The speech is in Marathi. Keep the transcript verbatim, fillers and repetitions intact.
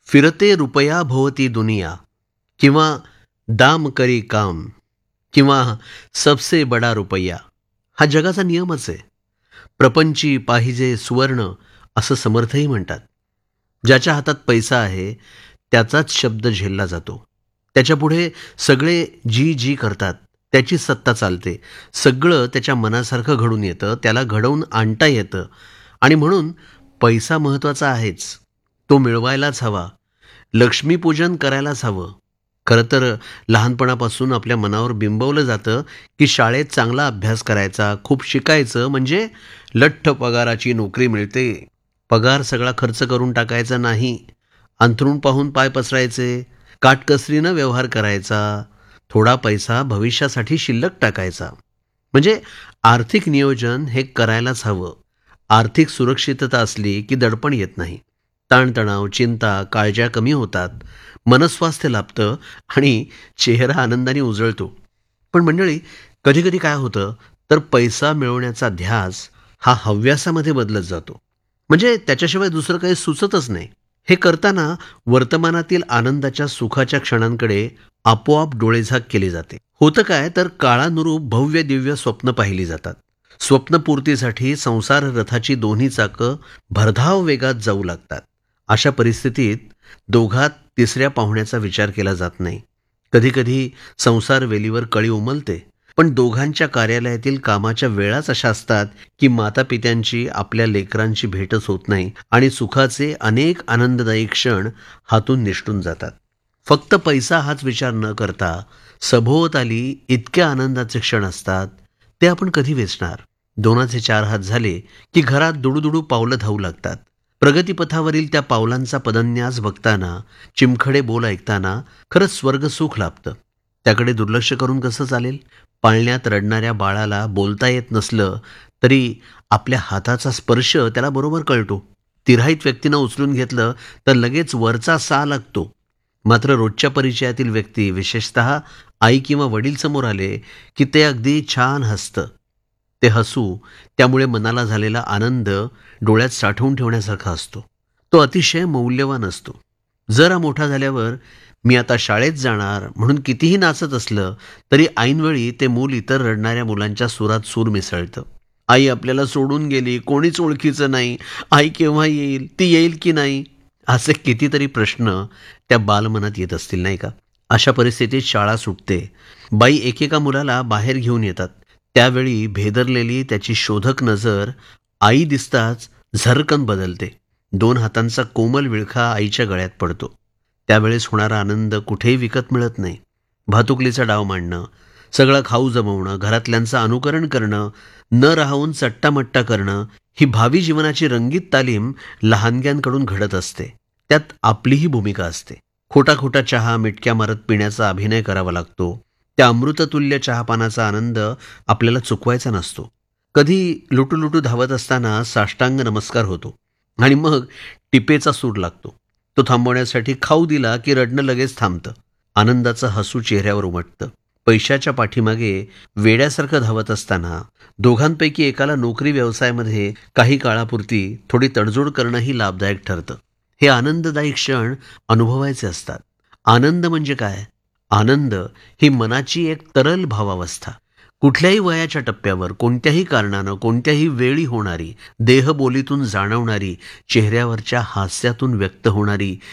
फिरते रुपया भोवती दुनिया किंवा दाम करी काम किंवा सबसे बडा रुपया हा जगाचा नियमच आहे. प्रपंची पाहिजे सुवर्ण असं समर्थही म्हणतात. ज्याच्या हातात पैसा आहे त्याचाच शब्द झेलला जातो. त्याच्यापुढे सगळे जी जी करतात, त्याची सत्ता चालते. सगळं त्याच्या मनासारखं घडून येतं, त्याला घडवून आणता येतं. आणि म्हणून पैसा महत्वाचा आहेच. तो मिळवायलाच हवा. लक्ष्मीपूजन करायलाच हवं. खरं तर लहानपणापासून आपल्या मनावर बिंबवलं जातं की शाळेत चांगला अभ्यास करायचा, खूप शिकायचं, म्हणजे लठ्ठ पगाराची नोकरी मिळते. पगार सगळा खर्च करून टाकायचा नाही. अंथरूण पाहून पाय पसरायचे, काटकसरीनं व्यवहार करायचा, थोडा पैसा भविष्यासाठी शिल्लक टाकायचा. म्हणजे आर्थिक नियोजन हे करायलाच हवं. आर्थिक सुरक्षितता असली की दडपण येत नाही. ताणतणाव, चिंता, काळज्या कमी होतात. मनस्वास्थ्य लाभतं आणि चेहरा आनंदाने उजळतो. पण मंडळी, कधीकधी काय होतं तर पैसा मिळवण्याचा ध्यास हा हव्यासामध्ये बदलत जातो. म्हणजे त्याच्याशिवाय दुसरं काही सुचतच नाही. हे करताना वर्तमानातील आनंदाच्या सुखाच्या क्षणांकडे आपोआप डोळेझाक केली जाते. होतं काय तर काळानुरूप भव्य दिव्य स्वप्न पाहिली जातात. स्वप्नपूर्तीसाठी संसार रथाची दोन्ही चाकं भरधाव वेगात जाऊ लागतात. अशा परिस्थितीत दोघात तिसऱ्या पाहुण्याचा विचार केला जात नाही. कधीकधी संसार वेलीवर कळी उमलते, पण दोघांच्या कार्यालयातील कामाच्या वेळाच अशा असतात की मातापित्यांची आपल्या लेकरांची भेटच होत नाही आणि सुखाचे अनेक आनंददायी क्षण हातून निसटून जातात. फक्त पैसा हाच विचार न करता सभोवताली इतक्या आनंदाचे क्षण असतात, ते आपण कधी वेचणार? दोनाचे चार हात झाले की घरात दुडूदुडू पावलं धावू लागतात. प्रगतीपथावरील त्या पावलांचा पदन्यास बघताना, चिमखडे बोल ऐकताना खरंच स्वर्गसुख लाभतं. त्याकडे दुर्लक्ष करून कसं चालेल? पाळण्यात रडणाऱ्या बाळाला बोलता येत नसलं तरी आपल्या हाताचा स्पर्श त्याला बरोबर कळतो. तिराहित व्यक्तीनं उचलून घेतलं तर लगेच वरचा सा लागतो. मात्र रोजच्या परिचयातील व्यक्ती, विशेषतः आई किंवा वडील समोर आले की ते अगदी छान हसतं. ते हसू त्यामुळे मनाला झालेला आनंद डोळ्यात साठवून ठेवण्यासारखा असतो. तो अतिशय मौल्यवान असतो. जरा मोठा झाल्यावर मी आता शाळेत जाणार म्हणून कितीही नाचत असलं तरी ऐनवेळी ते मूल इतर रडणाऱ्या मुलांच्या सुरात सूर मिसळतं. आई आपल्याला सोडून गेली, कोणीच ओळखीचं नाही, आई केव्हा येईल, ती येईल की नाही, असे कितीतरी प्रश्न त्या बालमनात येत असतील, नाही का? अशा परिस्थितीत शाळा सुटते. बाई एकेका मुलाला बाहेर घेऊन येतात. त्यावेळी भेदरलेली त्याची शोधक नजर आई दिसताच झरकन बदलते. दोन हातांचा कोमल विळखा आईच्या गळ्यात पडतो. त्यावेळेस होणारा आनंद कुठेही विकत मिळत नाही. भातुकलीचा डाव मांडणं, सगळं खाऊ जमवणं, घरातल्यांचं अनुकरण करणं, न राहून चट्टामट्टा करणं, ही भावी जीवनाची रंगीत तालीम लहानग्यांकडून घडत असते. त्यात आपलीही भूमिका असते. खोटा खोटा चहा मिटक्या मारत पिण्याचा अभिनय करावा लागतो. त्या अमृततुल्य चहापानाचा आनंद आपल्याला चुकवायचा नसतो. कधी लुटूलुटू धावत असताना साष्टांग नमस्कार होतो आणि मग टिपेचा सूर लागतो. तो थांबवण्यासाठी खाऊ दिला की रडणं लगेच थांबतं. आनंदाचं हसू चेहऱ्यावर उमटतं. पैशाच्या पाठीमागे वेड्यासारखं धावत असताना दोघांपैकी एकाला नोकरी व्यवसायामध्ये काही काळापुरती थोडी तडजोड करणंही लाभदायक ठरतं. हे आनंददायी क्षण अनुभवायचे असतात. आनंद म्हणजे काय? आनंद ही मनाची एक तरल भावावस्था. कुठल्याही वयाच्या टप्प्यावर, कोणत्याही कारणानं, कोणत्याही वेळी होणारी, देहबोलीतून जाणवणारी, चेहऱ्यावरच्या हास्यातून व्यक्त होणारी